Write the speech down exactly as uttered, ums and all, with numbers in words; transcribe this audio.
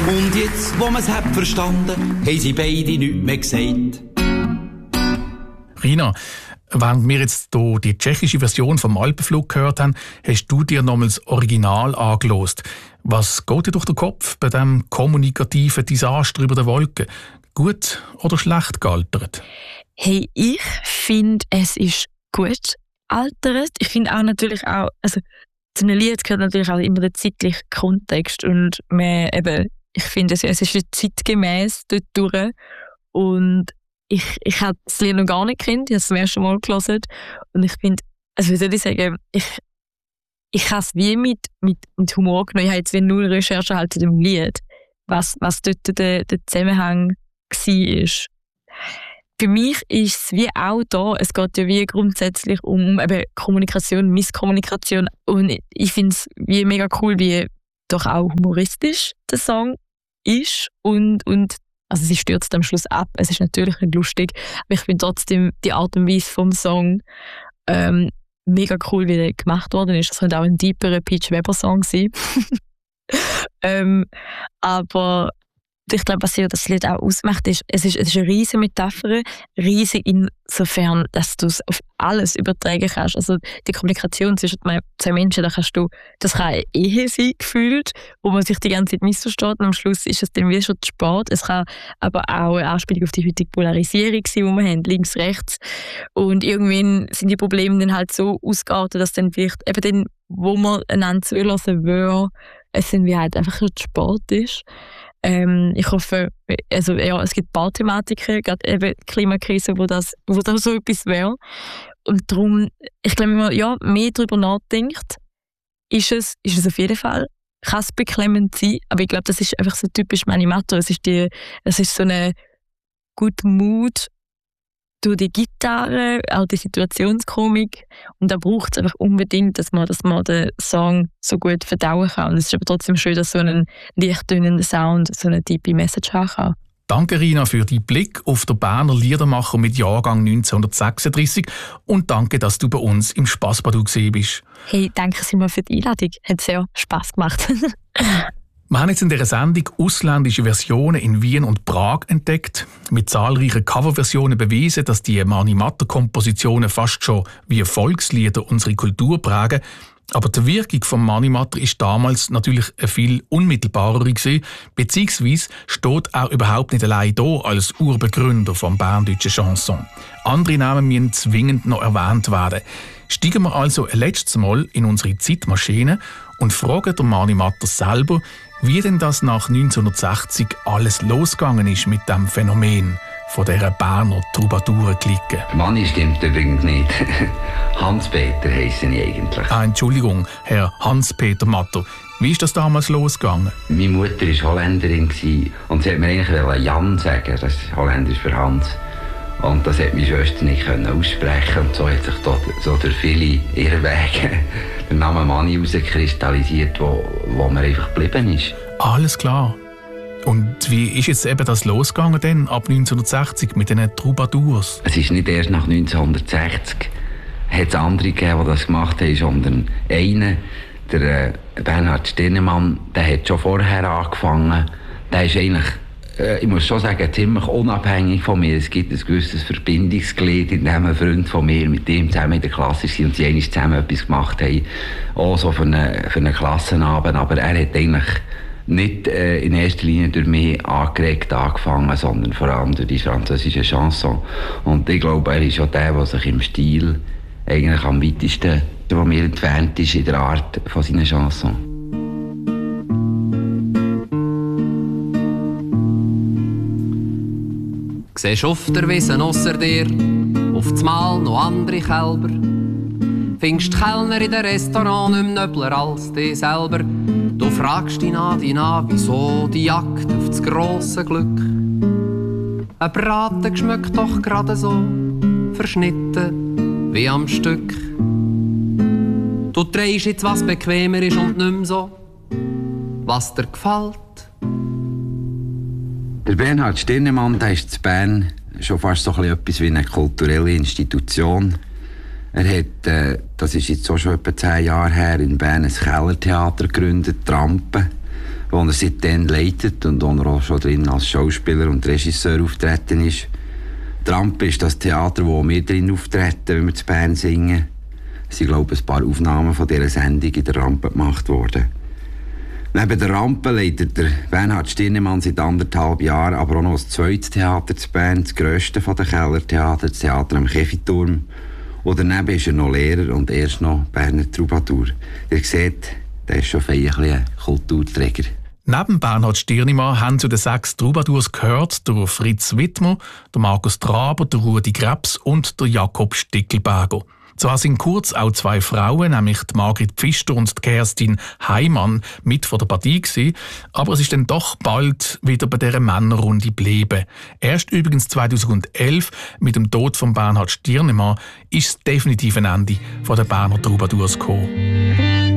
Und jetzt, wo man's hat verstanden, haben sie beide nichts mehr gesagt. Rina, während wir jetzt hier die tschechische Version vom Alpenflug gehört haben, hast du dir nochmals das Original angelost. Was geht dir durch den Kopf bei diesem kommunikativen Desaster über den Wolken? Gut oder schlecht gealtert? Hey, ich finde, es ist gut altert. Ich finde auch natürlich auch, also zu einem Lied gehört natürlich auch immer der zeitliche Kontext und man eben, ich finde, es, es ist zeitgemäß dort durch und ich, ich habe das Lied noch gar nicht gekannt, ich habe es zum ersten Mal gelesen und ich finde, also wie soll ich sagen, ich, ich habe es wie mit, mit, mit Humor genommen, ich habe jetzt wie null Recherche halt zu dem Lied, was, was dort der, der Zusammenhang war. Für mich ist es wie auch da, es geht ja wie grundsätzlich um eben Kommunikation, Misskommunikation und ich finde es wie mega cool, wie doch auch humoristisch der Song ist und, und also sie stürzt am Schluss ab, es ist natürlich nicht lustig, aber ich finde trotzdem die Art und Weise vom Song ähm, mega cool, wie der gemacht worden ist. Das könnte auch ein deeperer Peach Weber Song sein. ähm, aber ich glaube, was hier das Lied auch ausmacht, ist, es ist, es ist eine riesige Metapher, riesig insofern, dass du es auf alles übertragen kannst. Also die Kommunikation zwischen zwei Menschen, da kannst du, das kann eine Ehe sein, gefühlt, wo man sich die ganze Zeit missversteht und am Schluss ist es dann wie schon zu spät. Es kann aber auch eine Anspielung auf die heutige Polarisierung sein, die wir haben, links, rechts. Und irgendwann sind die Probleme dann halt so ausgeartet, dass dann vielleicht eben dann, wo man einander zulassen will, es dann wie halt einfach schon zu spät ist. Ähm, ich hoffe, also ja, es gibt ein paar Thematiken, gerade eben die Klimakrise, wo das, wo das so etwas wäre. Und darum, ich glaube, wenn man ja, mehr darüber nachdenkt, ist es, ist es auf jeden Fall, kann es beklemmend sein, aber ich glaube, das ist einfach so typisch Manimator. Es ist, die, es ist so eine gute Mut durch die Gitarre, auch die Situationskomik. Und da braucht es einfach unbedingt, dass man, dass man den Song so gut verdauen kann. Und es ist aber trotzdem schön, dass so ein leicht tönender Sound so eine tiefe Message haben kann. Danke, Rina, für deinen Blick auf den Berner Liedermacher mit Jahrgang neunzehnhundertsechsunddreißig und danke, dass du bei uns im Spassbadu gesehen bist. Hey, danke Simon für die Einladung. Hat sehr Spass gemacht. Wir haben jetzt in dieser Sendung ausländische Versionen in Wien und Prag entdeckt, mit zahlreichen Coverversionen bewiesen, dass die Mani-Matter-Kompositionen fast schon wie Volkslieder unsere Kultur prägen. Aber die Wirkung von Mani-Matter ist damals natürlich eine viel unmittelbarer gewesen, beziehungsweise steht auch überhaupt nicht allein da als Urbegründer vom berndeutschen Chanson. Andere Namen müssen zwingend noch erwähnt werden. Steigen wir also ein letztes Mal in unsere Zeitmaschine und fragen den Mani-Matter selber, wie denn das nach neunzehnhundertsechzig alles losgegangen ist mit dem Phänomen von dieser Berner Troubadour-Clique. Mani stimmt übrigens nicht. Hans-Peter heissen ich eigentlich. Ah, Entschuldigung, Herr Hans-Peter Matter. Wie ist das damals losgegangen? Meine Mutter war Holländerin und sie hat mir eigentlich Jan sagen, das ist Holländisch für Hans. Und das hat meine Schwester nicht aussprechen und so hat sich dort, so durch viele Irrwege der Name Mani herauskristallisiert, wo, wo mir einfach geblieben ist. Alles klar. Und wie ist jetzt eben das losgegangen denn ab neunzehnhundertsechzig mit den Troubadours? Es ist nicht erst nach neunzehnhundertsechzig, hat es andere gegeben, die das gemacht haben, sondern einer, der äh, Bernhard Stirnemann, der hat schon vorher angefangen. Der ist eigentlich, äh, ich muss schon sagen, ziemlich unabhängig von mir. Es gibt ein gewisses Verbindungsglied, in dem ein Freund von mir mit ihm zusammen in der Klasse war und sie einmal zusammen etwas gemacht haben, auch so für einen, für einen Klassenabend. Aber er hat eigentlich nicht äh, in erster Linie durch mich angeregt angefangen, sondern vor allem durch die französische Chanson. Und ich glaube, er ist auch der, der sich im Stil eigentlich am weitesten von mir entfernt ist in der Art von seiner Chanson. Siehst auf der Wiese ausser dir, auf das Mal noch andere Kälber. Findest die Kellner in den Restaurant nicht mehr nöbler als dich selber. Du fragst dich an, dich an, wieso die Jagd auf das grosse Glück. Ein Braten schmeckt doch gerade so, verschnitten wie am Stück. Du drehst jetzt, was bequemer ist und nicht mehr so, was dir gefällt. Der Bernhard Stirnemann, der ist in Bern schon fast so etwas wie eine kulturelle Institution. Er hat, äh, das ist jetzt auch schon etwa zehn Jahre her, in Bern ein Kellertheater gegründet, Trampen, wo er seitdem leitet und wo er auch schon drin als Schauspieler und Regisseur auftreten ist. Die Rampe ist das Theater, wo wir drin auftreten, wenn wir zu Bern singen. Es sind, glaube ich, ein paar Aufnahmen von dieser Sendung in der Rampe gemacht worden. Neben der Rampe leitet der Bernhard Stirnemann seit anderthalb Jahren aber auch noch das zweite Theater zu Bern, das grösste von den Kellertheatern, das Theater am Käfiturm. Und daneben ist er noch Lehrer und erst noch Berner Troubadour. Ihr seht, der ist schon fein ein Kulturträger. Neben Bernhard Stirnemann haben zu den sechs Troubadours gehört der Fritz Wittmer, der Markus Traber, der Rudi Krebs und der Jakob Stickelberger. Zwar sind kurz auch zwei Frauen, nämlich die Margrit Pfister und die Kerstin Heimann, mit von der Partie gewesen, aber es ist dann doch bald wieder bei dieser Männerrunde geblieben. Erst übrigens zweitausendelf, mit dem Tod von Bernhard Stirnemann, ist das definitive Ende von der Berner Troubadours gekommen.